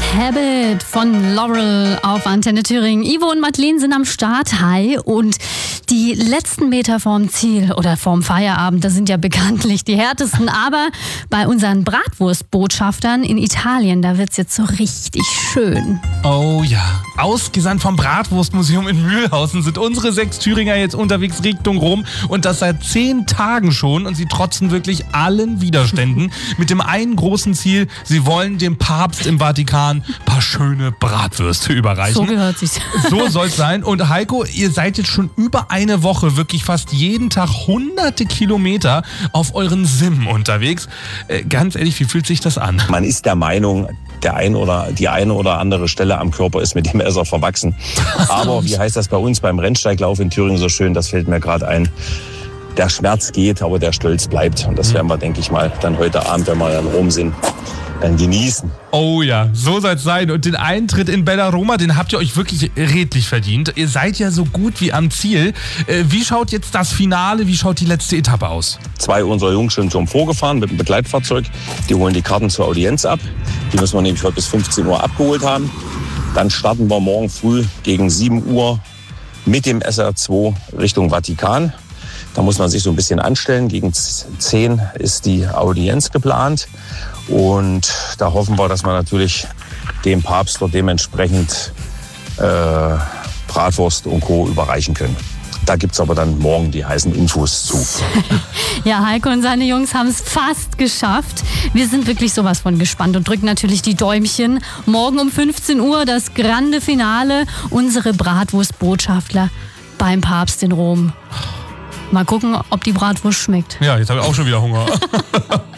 Habit von Laurel auf Antenne Thüringen. Ivo und Madeleine sind am Start. Hi. Und die letzten Meter vorm Ziel oder vorm Feierabend, das sind ja bekanntlich die härtesten. Aber bei unseren Bratwurstbotschaftern in Italien, da wird's jetzt so richtig schön. Oh ja, ausgesandt vom Bratwurstmuseum in Mühlhausen sind unsere 6 Thüringer jetzt unterwegs Richtung Rom und das seit 10 Tagen schon und sie trotzen wirklich allen Widerständen mit dem einen großen Ziel, sie wollen dem Papst im Vatikan ein paar schöne Bratwürste überreichen. So gehört sich's. So soll's sein. Und Heiko, ihr seid jetzt schon über eine Woche wirklich fast jeden Tag hunderte Kilometer auf euren Sim unterwegs. Ganz ehrlich, wie fühlt sich das an? Man ist der Meinung, die eine oder andere Stelle am Körper ist mit dem Messer verwachsen. Aber wie heißt das bei uns beim Rennsteiglauf in Thüringen so schön, das fällt mir gerade ein. Der Schmerz geht, aber der Stolz bleibt. Und das werden wir, denke ich mal, dann heute Abend, wenn wir in Rom sind, dann genießen. Oh ja, so soll's sein. Und den Eintritt in Bella Roma, den habt ihr euch wirklich redlich verdient. Ihr seid ja so gut wie am Ziel. Wie schaut jetzt das Finale, wie schaut die letzte Etappe aus? 2 unserer Jungs schon zum Vorgefahren mit dem Begleitfahrzeug. Die holen die Karten zur Audienz ab. Die müssen wir nämlich heute bis 15 Uhr abgeholt haben. Dann starten wir morgen früh gegen 7 Uhr mit dem SR2 Richtung Vatikan. Da muss man sich so ein bisschen anstellen. Gegen 10 ist die Audienz geplant. Und da hoffen wir, dass wir natürlich dem Papst dort dementsprechend Bratwurst und Co. überreichen können. Da gibt's aber dann morgen die heißen Infos zu. Ja, Heiko und seine Jungs haben es fast geschafft. Wir sind wirklich sowas von gespannt und drücken natürlich die Däumchen. Morgen um 15 Uhr das grande Finale. Unsere Bratwurstbotschafter beim Papst in Rom. Mal gucken, ob die Bratwurst schmeckt. Ja, jetzt habe ich auch schon wieder Hunger.